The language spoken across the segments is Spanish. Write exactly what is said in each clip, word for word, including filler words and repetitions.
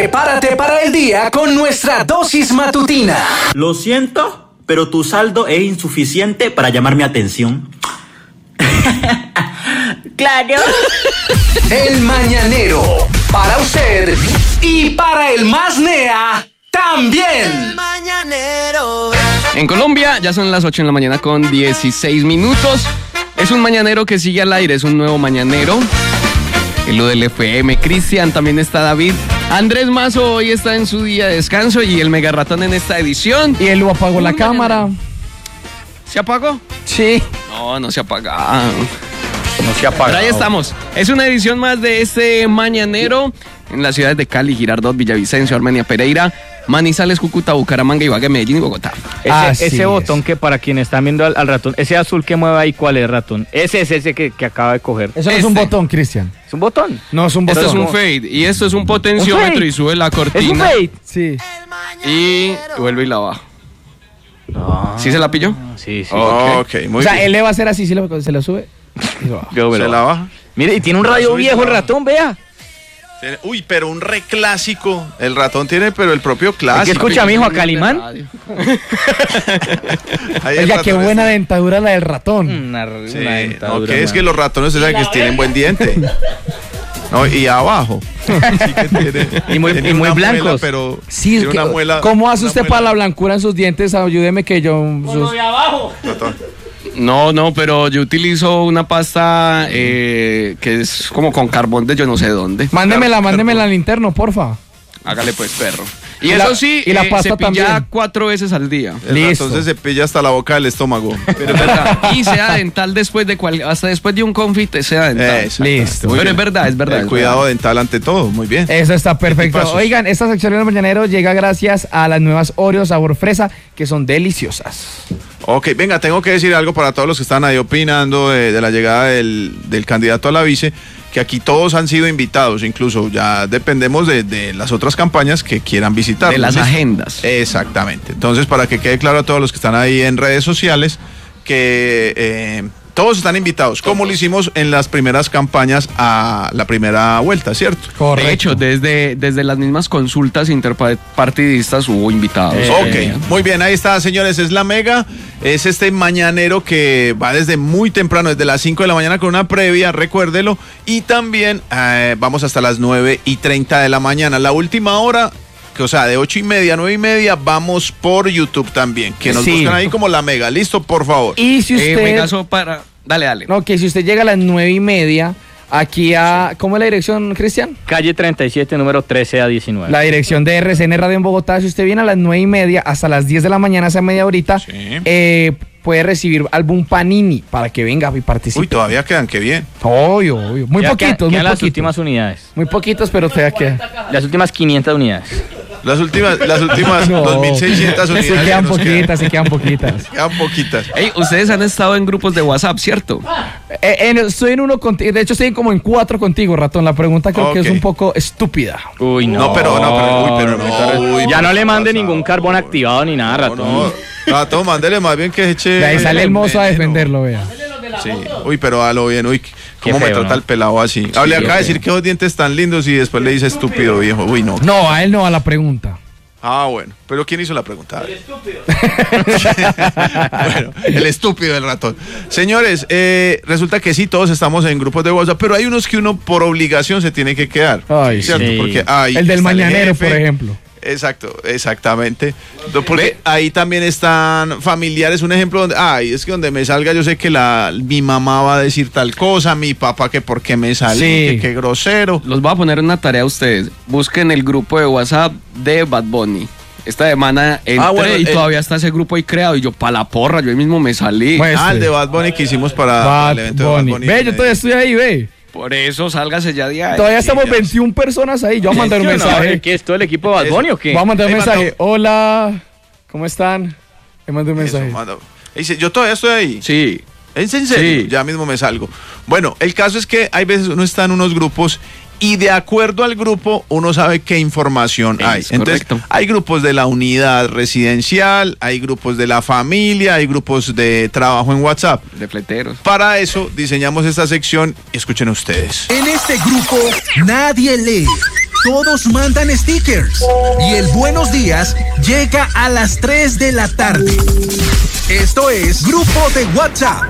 Prepárate para el día con nuestra dosis matutina. Lo siento, pero tu saldo es insuficiente para llamar mi atención. Claro. El Mañanero, para usted y para el más nea también. El Mañanero. En Colombia ya son las ocho de la mañana con dieciséis minutos. Es un mañanero que sigue al aire, es un nuevo mañanero. En lo del F M, Cristian, también está David. Andrés Mazo hoy está en su día de descanso y el Mega Ratón en esta edición. Y él lo apagó la cámara. ¿Se apagó? Sí. No, no se ha apagado. No se ha apagado. Pero ahí estamos. Es una edición más de este mañanero en las ciudades de Cali, Girardot, Villavicencio, Armenia, Pereira, Manizales, Cúcuta, Bucaramanga, Ibagué, Medellín y Bogotá. Ese, ese botón que para quienes están viendo al, al ratón, ese azul que mueve ahí, ¿cuál es, ratón? Ese es ese que, que acaba de coger. Eso no es un botón, Cristian. ¿Es un botón? No, es un botón. Esto es un fade y esto es un potenciómetro ¿Un y sube la cortina. ¿Es un fade? Sí. Y vuelve y la baja. No. ¿Sí se la pilló? Sí, sí. Oh, Ok, muy O sea, bien. él le va a hacer así, se lo, se lo sube. y lo baja. Yo, Se la baja. Mire, y tiene un radio Sube y viejo se el baja. ratón, vea. Tiene- Uy, pero un re clásico. El ratón tiene, pero el propio ¿Qué clásico. escucha, mijo, a Calimán? Ahí el Oiga, ratón qué está- buena dentadura la del ratón. Una, Sí, una no, dentadura, que es man. que los ratones, ustedes saben que tienen buen diente. No, y abajo. Sí que tiene- Y muy- tiene y muy una muela, blancos. pero Sí, tiene que- una muela- ¿cómo hace una usted muela- para la blancura en sus dientes? Ayúdeme que yo... sus- ratón. No, no, pero yo utilizo una pasta eh, que es como con carbón de yo no sé dónde. Mándemela, Car- mándemela al interno, porfa. Hágale pues, perro. Y, Y eso la- sí, y la eh, pasta se pilla también. cuatro veces al día. El Listo. ratón se cepilla hasta la boca del estómago. Pero es verdad. Y sea dental después de cual, hasta después de un confite, sea dental. Exactamente. Listo. Muy Pero bien. es verdad, es verdad. El es cuidado verdad. dental ante todo, muy bien. Eso está perfecto. Tipazos. Oigan, esta sección del Mañanero llega gracias a las nuevas Oreo sabor fresa, que son deliciosas. Ok, venga, tengo que decir algo para todos los que están ahí opinando de, de la llegada del, del candidato a la vice, que aquí todos han sido invitados, incluso ya dependemos de, de las otras campañas que quieran visitar. De las agendas. Exactamente. Entonces, para que quede claro a todos los que están ahí en redes sociales, que eh, todos están invitados, como lo hicimos en las primeras campañas a la primera vuelta, ¿cierto? Correcto. De hecho, desde, desde las mismas consultas interpartidistas hubo invitados. Ok, muy bien, ahí está, señores, es la Mega, es este mañanero que va desde muy temprano, desde las cinco de la mañana con una previa, recuérdelo, y también eh, vamos hasta las nueve y treinta de la mañana, la última hora, que, o sea, de ocho y media a nueve y media, vamos por YouTube también, que nos Sí. buscan ahí como la Mega, listo, por favor. Y si Eh, usted... me caso para... Dale, dale. No, que si usted llega a las nueve y media, aquí a... ¿Cómo es la dirección, Cristian? Calle treinta y siete, número trece a diecinueve. La dirección de R C N Radio en Bogotá. Si usted viene a las nueve y media hasta las diez de la mañana, esa media horita, Sí. eh, puede recibir álbum Panini para que venga y participe. Uy, todavía quedan, qué bien. Obvio, obvio. Muy Ya poquitos, quedan- muy quedan las poquitos. últimas unidades. Muy poquitos, pero todavía queda. Las últimas quinientas unidades. Las últimas, las últimas No. dos mil seiscientas unidades. Se que quedan nos poquitas, se quedan poquitas. Quedan poquitas. Ey, ustedes han estado en grupos de WhatsApp, ¿cierto? Eh, en- estoy en uno contigo. De hecho, estoy como en cuatro contigo, ratón. La pregunta creo que Ok. es un poco estúpida. Uy, no. No, pero, no, pero, uy, pero no. uy, Ya pero no le ¿qué mande pasa? ningún carbón activado ni nada, ratón. No, no. Ratón, mándele más bien que eche. De ahí sale el mozo a veneno. defenderlo, vea. Sí. Uy, pero halo bien, uy, ¿cómo me feo, trata ¿no? el pelado así? Ah, le qué acaba de feo. decir que los dientes tan lindos y después le dice estúpido, viejo. Uy, no. No, a él no, a la pregunta. Ah, bueno. Pero ¿quién hizo la pregunta? El estúpido. Bueno, el estúpido del ratón. Señores, eh, resulta que sí, todos estamos en grupos de WhatsApp, pero hay unos que uno por obligación se tiene que quedar. Ay, ¿cierto? sí. Porque hay El del mañanero, por ejemplo. Exacto, exactamente. Porque ahí también están familiares, un ejemplo donde, ay, es que donde me salga yo sé que la mi mamá va a decir tal cosa, mi papá que por qué me salí, Sí. que qué grosero. Los voy a poner una tarea a ustedes. Busquen el grupo de WhatsApp de Bad Bunny. Esta semana entré Ah, bueno, y el- todavía está ese grupo ahí creado. Y yo, pa' la porra, yo ahí mismo me salí. Pues, Ah, el de Bad Bunny que hicimos para, para el Bad evento de Bunny. Bad Bunny. Ve, yo todavía estoy ahí, ve. Por eso, sálgase ya de ahí. Todavía sí, estamos ya veintiuna personas ahí. Yo voy a mandar un ¿Sí o no? mensaje. ¿Qué es todo el equipo de Bad Eso. Bunny o qué? Voy a mandar un Ey, mensaje. mandó- Hola, ¿cómo están? Le mando un Eso, mensaje. manda. Dice, yo todavía estoy ahí. Sí. ¿Es en serio? Sí. Ya mismo me salgo. Bueno, el caso es que hay veces uno está en unos grupos y de acuerdo al grupo uno sabe qué información Es hay. Entonces, correcto. hay grupos de la unidad residencial, hay grupos de la familia, hay grupos de trabajo en WhatsApp. De fleteros. Para eso diseñamos esta sección y escuchen ustedes. En este grupo nadie lee, todos mandan stickers. Y el buenos días llega a las tres de la tarde. Esto es Grupo de WhatsApp.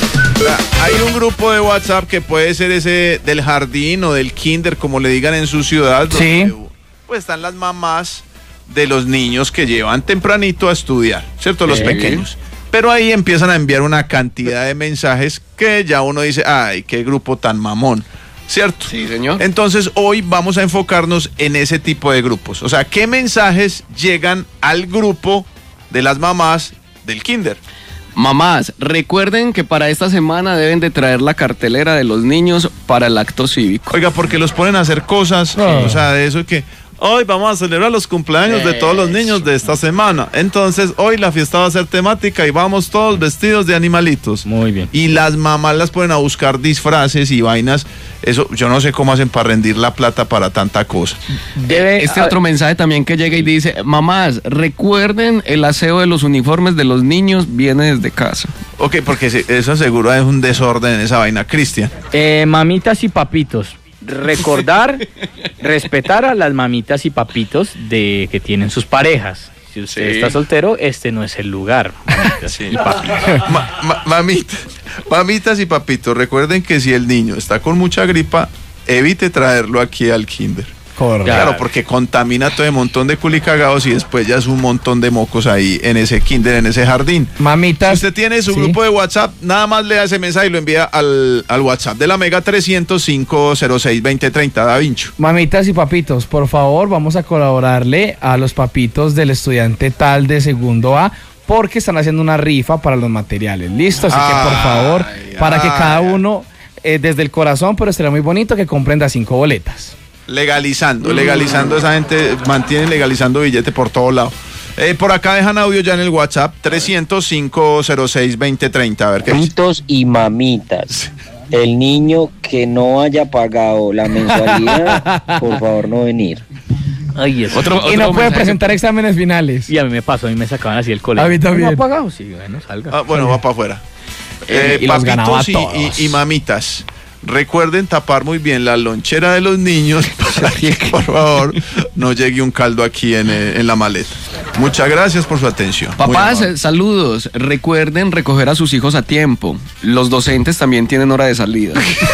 Hay un grupo de WhatsApp que puede ser ese del jardín o del kinder, como le digan en su ciudad. Sí. Donde, pues están las mamás de los niños que llevan tempranito a estudiar, ¿cierto? Los Sí. pequeños. Pero ahí empiezan a enviar una cantidad de mensajes que ya uno dice, ay, qué grupo tan mamón, ¿cierto? Sí, señor. Entonces hoy vamos a enfocarnos en ese tipo de grupos. O sea, ¿qué mensajes llegan al grupo de las mamás del kinder? Mamás, recuerden que para esta semana deben de traer la cartelera de los niños para el acto cívico. Oiga, porque los ponen a hacer cosas, Oh. o sea, de eso que hoy vamos a celebrar los cumpleaños de todos los niños de esta semana. Entonces, hoy la fiesta va a ser temática y vamos todos vestidos de animalitos. Muy bien. Y las mamás las ponen a buscar disfraces y vainas. Eso, yo no sé cómo hacen para rendir la plata para tanta cosa. Debe, Este a- otro mensaje también que llega y dice, mamás, recuerden el aseo de los uniformes de los niños viene desde casa. Ok, porque se- eso seguro es un desorden en esa vaina, Cristian. eh, mamitas y papitos. Recordar, respetar a las mamitas y papitos de que tienen sus parejas. Si usted Sí. está soltero, este no es el lugar. Mamitas y papitos. Ma- ma- mamita- mamitas y papitos, recuerden que si el niño está con mucha gripa, evite traerlo aquí al kinder. Correcto. Claro, porque contamina todo un montón de culicagados y después ya es un montón de mocos ahí en ese kinder, en ese jardín. Si Mamitas. usted tiene su Sí. grupo de WhatsApp, nada más le da ese mensaje y lo envía al, al WhatsApp de la Mega trescientos cinco cero seis veinte treinta, Da Vinci. Mamitas y papitos, por favor, vamos a colaborarle a los papitos del estudiante tal de segundo A porque están haciendo una rifa para los materiales. ¿Listo? Así que por Ay, favor, para que ay, cada ay. uno, eh, desde el corazón, pero sería muy bonito que compren de a cinco boletas. Legalizando, legalizando, esa gente mantiene legalizando billete por todo lado. Eh, por acá dejan audio ya en el WhatsApp, trescientos cinco cero seis veinte treinta, a ver qué dice. Papitos y mamitas. El niño que no haya pagado la mensualidad, por favor no venir. Ay, eso. Otro, Y otro no puede mensaje. presentar exámenes finales. Y a mí me pasó, a mí me sacaban así el colegio. A mí también. ¿No ha pagado? Sí, bueno, salga. Ah, bueno, va para afuera. Eh, Eh, y los ganaba papitos y, todos. y- y mamitas, recuerden tapar muy bien la lonchera de los niños para que, por favor, no llegue un caldo aquí en, eh, en la maleta. Muchas gracias por su atención. Muy Papás, amable. eh, saludos. Recuerden recoger a sus hijos a tiempo. Los docentes también tienen hora de salida.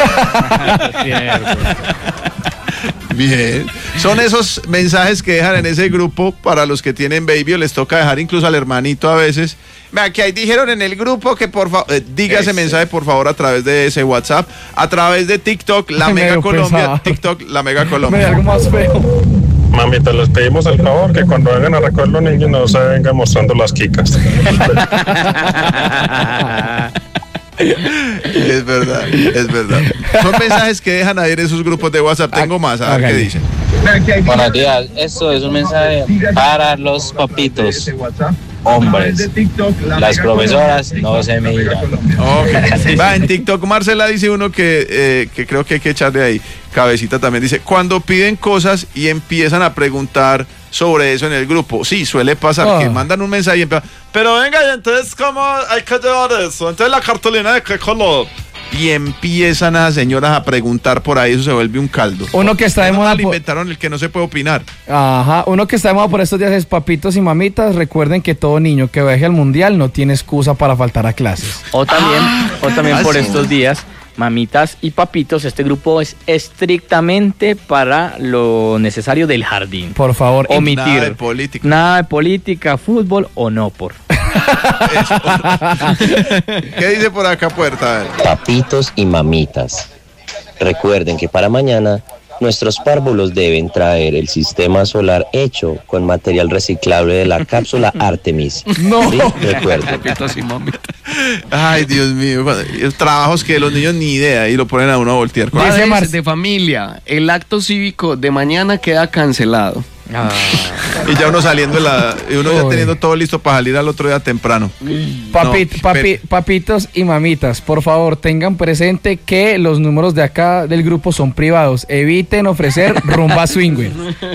Bien. Son esos mensajes que dejan en ese grupo para los que tienen baby o les toca dejar incluso al hermanito a veces. Vea, que ahí dijeron en el grupo que por favor, eh, diga ese Ese. mensaje por favor a través de ese WhatsApp, a través de TikTok, la Ay, Mega medio Colombia, pesado. TikTok, la Mega Me da Colombia. algo más feo. Mamita, les pedimos el favor que cuando vengan a recoger los niños no se vengan mostrando las quicas. Es verdad, es verdad. Son mensajes que dejan ahí en esos grupos de WhatsApp. Tengo más, a ver qué Hágale. dicen. Buenos días, esto es un mensaje para los papitos, hombres. Las profesoras no se miran. Ok. Va, en TikTok Marcela dice uno que, eh, que creo que hay que echarle ahí. Cabecita también dice, cuando piden cosas y empiezan a preguntar sobre eso en el grupo. Sí, suele pasar Ah. que mandan un mensaje y empiezan, pero venga, y entonces ¿cómo hay que llevar eso? Entonces la cartulina de qué color. Y empiezan a señoras a preguntar por ahí, eso se vuelve un caldo. Uno que está de Menos moda mal por- inventaron el que no se puede opinar. Ajá, uno que está de moda por estos días es papitos y mamitas. Recuerden que todo niño que viaje al mundial no tiene excusa para faltar a clases. O también, o también ah, por sí. estos días, mamitas y papitos, este grupo es estrictamente para lo necesario del jardín. Por favor, Omitir. Nada de política. Nada de política, fútbol o no por. ¿Qué dice por acá, puerta? A ver. Papitos y mamitas. Recuerden que para mañana nuestros párvulos deben traer el sistema solar hecho con material reciclable de la cápsula Artemis. No. ¿Sí? Recuerden. Papitos y mamitas. Ay, Dios mío. Bueno, y trabajos que los niños ni idea y lo ponen a uno a voltear. con- Dice Padres Mar- de familia, el acto cívico de mañana queda cancelado. Y ya uno saliendo de la. Y uno ya Uy. teniendo todo listo para salir al otro día temprano. Papi- No, papi- papitos y mamitas, por favor, tengan presente que los números de acá del grupo son privados. Eviten ofrecer rumba swinger.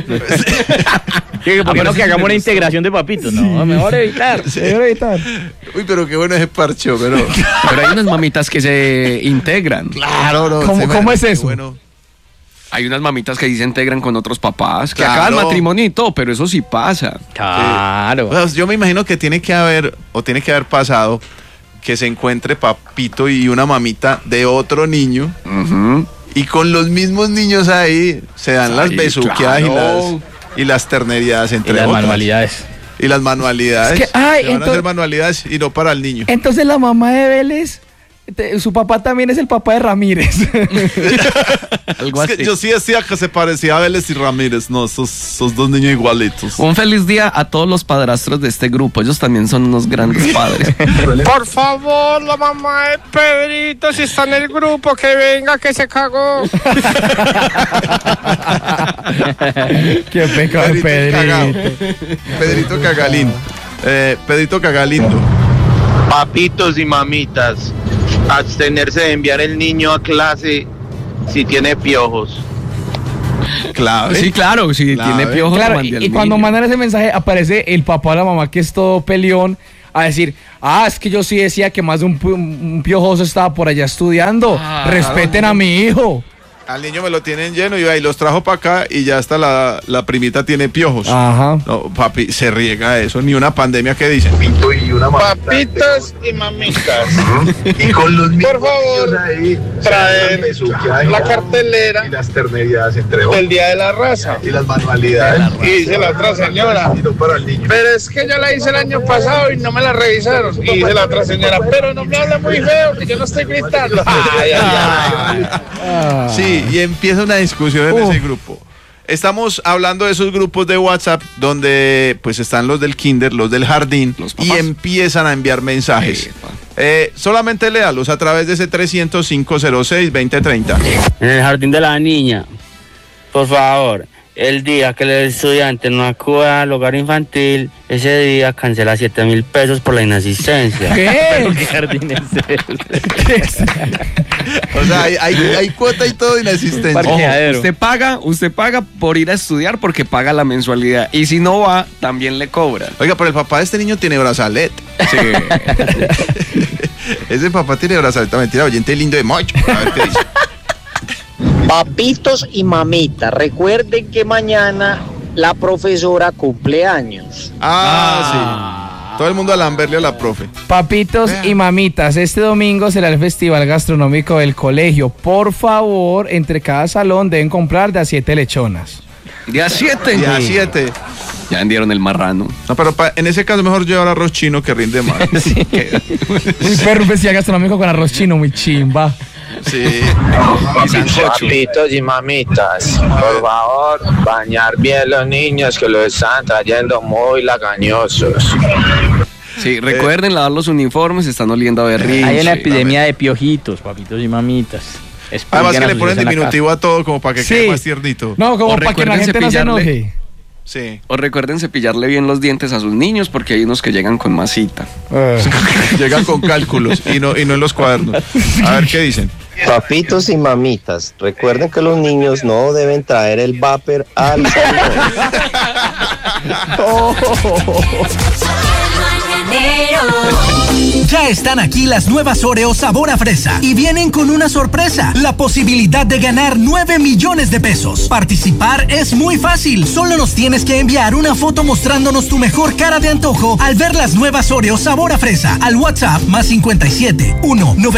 ¿Por qué no que hagamos una integración de papitos? No, mejor evitar. Debe evitar. Uy, pero qué bueno ese parcho, pero. Pero hay unas mamitas que se integran. Claro, no. ¿Cómo- se me- cómo es qué eso? Bueno. Hay unas mamitas que sí se integran con otros papás, que Claro. acaban matrimonio y todo, pero eso sí pasa. Claro. O sea, yo me imagino que tiene que haber, o tiene que haber pasado, que se encuentre papito y una mamita de otro niño, Ujú. y con los mismos niños ahí se dan las Ay, besuqueadas y claro. las, y las ternerías Y entre las otras. manualidades. Y las manualidades. Es que, ay, Se van a entonces- hacer manualidades y no para el niño. Entonces la mamá de Vélez, te- su papá también es el papá de Ramírez. Algo Es que así. yo sí decía que se parecía a Vélez y Ramírez. No, esos, esos dos niños igualitos. Un feliz día a todos los padrastros de este grupo. Ellos también son unos grandes padres. Por favor, la mamá de Pedrito, si está en el grupo, que venga, que se cagó. Qué pecado, Pedrito cagao. Pedrito. Pedrito Cagalín. Eh, Pedrito Cagalindo. Papitos y mamitas, abstenerse de enviar el niño a clase si tiene piojos. Clave. Sí, claro, si Clave. tiene piojos, Claro, lo y, mande al y cuando niño. mandan ese mensaje aparece el papá o la mamá que es todo peleón a decir, ah, es que yo sí decía que más de un, pi- un piojoso estaba por allá estudiando. Ah, Respeten a mi hijo. Al niño me lo tienen lleno y ahí los trajo para acá y ya hasta la, la primita tiene piojos. Ajá. No, papi, se riega eso. Ni una pandemia que dicen. Papitas y mamitas. Y con los Por favor, traer la cartelera las ternerías entre del Día de la Raza. y las manualidades. Y dice la otra señora, no para el niño. pero es que yo la hice el año pasado y no me la revisaron. Y dice la otra señora, pero no me habla muy feo, que yo no estoy gritando. Ay, ay, ay. Ah. Sí, y empieza una discusión en Uf. ese grupo. Estamos hablando de esos grupos de WhatsApp donde pues están los del kinder, los del jardín Los y papás. empiezan a enviar mensajes. Epa. Eh, solamente léalos a través de ese trescientos, cinco cero seis, veinte treinta. En el jardín de la niña, por favor, el día que el estudiante no acuda al hogar infantil, ese día cancela siete mil pesos por la inasistencia. ¿Qué? ¿Qué jardín es ese? O sea, hay, hay, hay cuota y todo inasistencia. Parque- Ojo, Parqueadero. usted paga, usted paga por ir a estudiar porque paga la mensualidad. Y si no va, también le cobran. Oiga, pero el papá de este niño tiene brazalete. Sí. Ese papá tiene brazalete. Mentira, oyente lindo de mocho. A ver qué dice. Papitos y mamitas, recuerden que mañana la profesora cumple años. Ah, sí. Todo el mundo a lamberle a la profe. Papitos y mamitas, este domingo será el festival gastronómico del colegio. Por favor, entre cada salón deben comprar de a siete lechonas. Día siete. Día siete. Ya vendieron el marrano. No, pero pa- en ese caso mejor llevar arroz chino que rinde más. Un perro un festival gastronómico con arroz chino, muy chimba. Sí. Papitos y mamitas, por favor, bañar bien los niños que los están trayendo muy lagañosos. Sí, recuerden lavar los uniformes, están oliendo a berrinche. Hay una epidemia de piojitos, papitos y mamitas. Además que Expliquen le a sus ponen hijos en la diminutivo a todo como para que Sí. quede más tiernito. No, como O para que la recuerden gente no se cepillarle. enoje. Sí. O recuerden cepillarle bien los dientes a sus niños porque hay unos que llegan con masita. Llegan con cálculos y no, y no en los cuadernos. A ver qué dicen. Papitos y mamitas, recuerden que los niños no deben traer el vapor al salón. Ya están aquí las nuevas Oreo sabor a fresa y vienen con una sorpresa, la posibilidad de ganar nueve millones de pesos. Participar es muy fácil, solo nos tienes que enviar una foto mostrándonos tu mejor cara de antojo al ver las nuevas Oreo sabor a fresa al WhatsApp más cincuenta y siete uno